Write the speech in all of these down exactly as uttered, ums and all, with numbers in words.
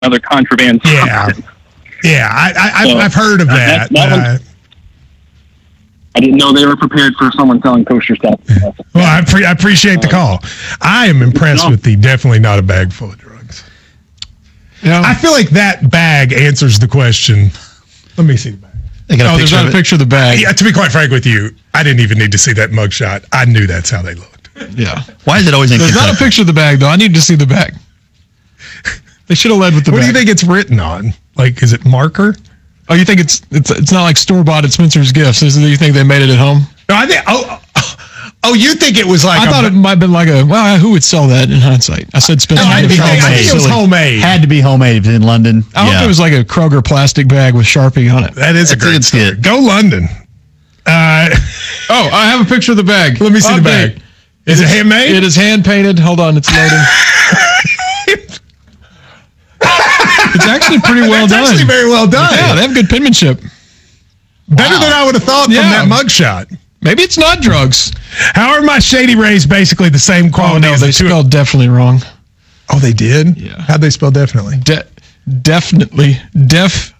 another contraband. Yeah, substance. yeah, I, I, So, I've, I've heard of uh, that. that- that uh, I didn't know they were prepared for someone selling kosher stuff. well, I, pre- I appreciate the call. I am impressed No. with the definitely not a bag full of drugs. Yeah. I feel like that bag answers the question. Let me see the bag. They got a Oh, there's picture not of a it. picture of the bag. Yeah, to be quite frank with you, I didn't even need to see that mugshot. I knew that's how they looked. Yeah. Why is it always in There's not a Kentucky? picture of the bag, though. I need to see the bag. They should have led with the What do bag. you think it's written on? Like, is it marker? Oh, you think it's it's it's not like store bought at Spencer's Gifts? Is it, you think they made it at home? No, I think. Oh, oh, oh, you think it was like? I a- thought it might have been like a. Well, who would sell that in hindsight? I said Spencer. No, I had to be think, I homemade. think it was Silly. homemade. Had to be homemade if it's in London. I hope yeah. it was like a Kroger plastic bag with Sharpie on it. That is a That's a great good story. skit. Go London. Uh, Oh, I have a picture of the bag. let me see the Update. bag. Is it handmade? It is hand painted. Hold on, it's loading. It's actually pretty well It's done. actually very well done. Yeah, they have good penmanship. Better than I would have thought Yeah. from that mugshot. Maybe it's not drugs. How are my Shady Rays basically the same Oh quality no, as they the two? spelled definitely wrong. Oh, they did? Yeah. How'd they spell definitely? De- definitely, definitely.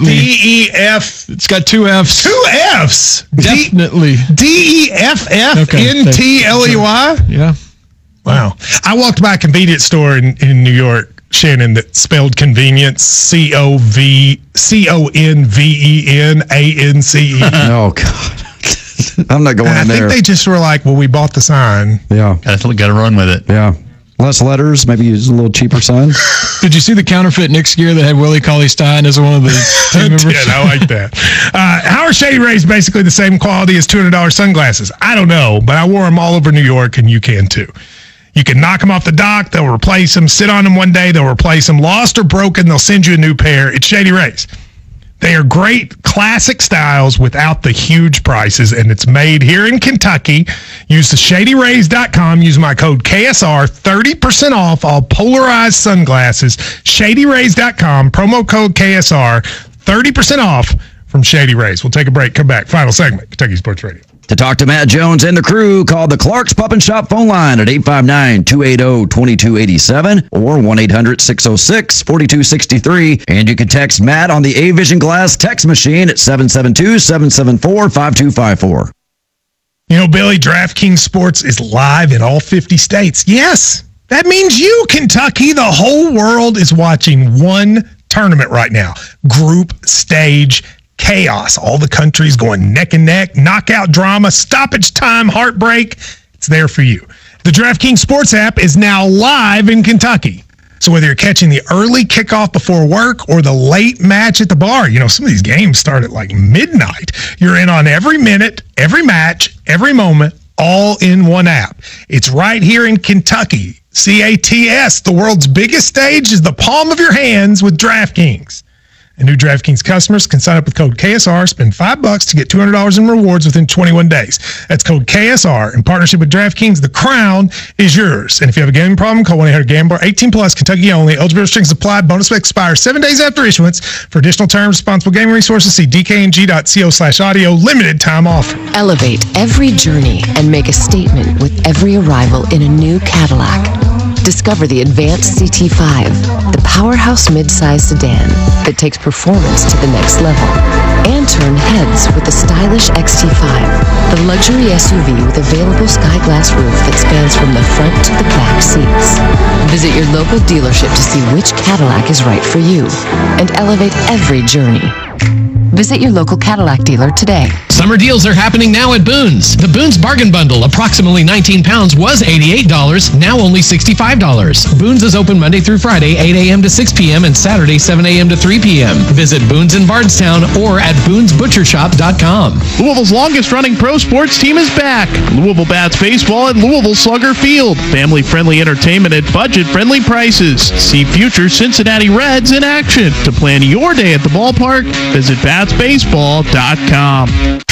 D E F. It's got two F's. Two F's. D Definitely. E F F Okay, N T L E Y? Yeah. Wow. I walked by a convenience store in, in New York, Shannon, that spelled convenience C O V C O N V E N A N C E. Oh, God. I'm not going I in think there. they just were like, well, we bought the sign. Yeah. Gotta, gotta run with it. Yeah. Less letters, maybe use a little cheaper sign. Did you see the counterfeit Knicks gear that had Willie Cauley-Stein as one of the team members? Yeah, I like that. Uh, how are Shady Rays basically the same quality as two hundred dollars sunglasses? I don't know, but I wore them all over New York, and you can too. You can knock them off the dock. They'll replace them. Sit on them one day. They'll replace them. Lost or broken, they'll send you a new pair. It's Shady Rays. They are great classic styles without the huge prices, and it's made here in Kentucky. Use the shady rays dot com. Use my code K S R, thirty percent off all polarized sunglasses. shady rays dot com, promo code K S R, thirty percent off from Shady Rays. We'll take a break, come back. Final segment, Kentucky Sports Radio. To talk to Matt Jones and the crew, call the Clark's Pub and Shop phone line at eight five nine, two eight zero, two two eight seven or one eight hundred, six oh six, four two six three. And you can text Matt on the A-Vision Glass text machine at seven seven two, seven seven four, five two five four. You know, Billy, DraftKings Sports is live in all fifty states. Yes, that means you, Kentucky. The whole world is watching one tournament right now. Group stage chaos. All the countries going neck and neck, knockout drama, stoppage time, heartbreak. It's there for you. The DraftKings Sports app is now live in Kentucky. So whether you're catching the early kickoff before work or the late match at the bar, you know, some of these games start at like midnight. You're in on every minute, every match, every moment, all in one app. It's right here in Kentucky. C A T S, the world's biggest stage is the palm of your hands with DraftKings. And new DraftKings customers can sign up with code K S R, spend five bucks to get two hundred dollars in rewards within twenty-one days. That's code K S R. In partnership with DraftKings, the crown is yours. And if you have a gambling problem, call one eight hundred gambler. eighteen plus, Kentucky only. Eligibility restrictions apply. Bonus expires seven days after issuance. For additional terms, responsible gaming resources, see d k n g dot co slash audio. Limited time offer. Elevate every journey and make a statement with every arrival in a new Cadillac. Discover the Advanced C T five, the powerhouse midsize sedan that takes performance to the next level. And turn heads with the stylish X T five, the luxury S U V with available sky glass roof that spans from the front to the back seats. Visit your local dealership to see which Cadillac is right for you and elevate every journey. Visit your local Cadillac dealer today. Summer deals are happening now at Boone's. The Boone's Bargain Bundle, approximately nineteen pounds, was eighty-eight dollars, now only sixty-five dollars. Boone's is open Monday through Friday, eight a.m. to six p.m. and Saturday, seven a.m. to three p.m. Visit Boone's in Bardstown or at boons butcher shop dot com. Louisville's longest-running pro sports team is back. Louisville Bats Baseball at Louisville Slugger Field. Family-friendly entertainment at budget-friendly prices. See future Cincinnati Reds in action. To plan your day at the ballpark, visit bats baseball dot com.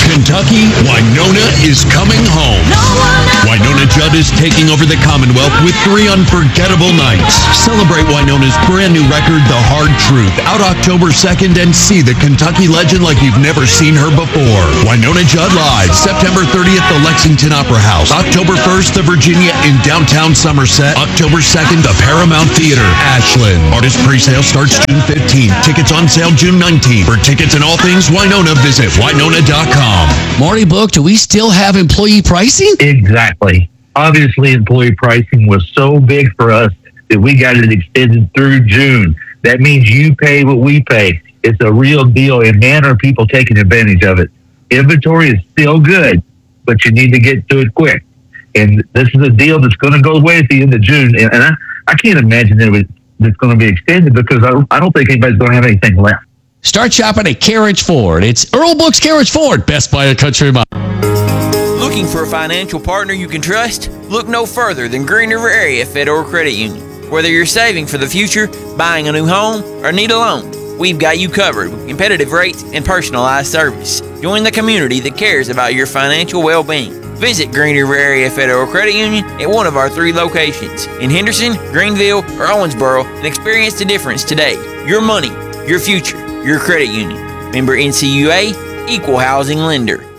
Kentucky, Winona is coming home. Winona Judd is taking over the Commonwealth with three unforgettable nights. Celebrate Winona's brand new record, The Hard Truth, out October second, and see the Kentucky legend like you've never seen her before. Winona Judd Live, September thirtieth, the Lexington Opera House. October first, the Virginia in downtown Somerset. October second, the Paramount Theater, Ashland. Artist pre-sale starts June fifteenth. Tickets on sale June nineteenth. For tickets and all things Winona, visit winona dot com. Marty Book, do we still have employee pricing? Exactly. Obviously, employee pricing was so big for us that we got it extended through June. That means you pay what we pay. It's a real deal, and man, are people taking advantage of it. Inventory is still good, but you need to get to it quick. And this is a deal that's going to go away at the end of June. And, and I, I can't imagine that it it's going to be extended because I don't, I don't think anybody's going to have anything left. Start shopping at Carriage Ford. It's Earl Books Carriage Ford, best by a country mile. Looking for a financial partner you can trust? Look no further than Green River Area Federal Credit Union. Whether you're saving for the future, buying a new home, or need a loan, we've got you covered with competitive rates and personalized service. Join the community that cares about your financial well-being. Visit Green River Area Federal Credit Union at one of our three locations in Henderson, Greenville, or Owensboro and experience the difference today. Your money, your future, your credit union. Member N C U A, Equal Housing Lender.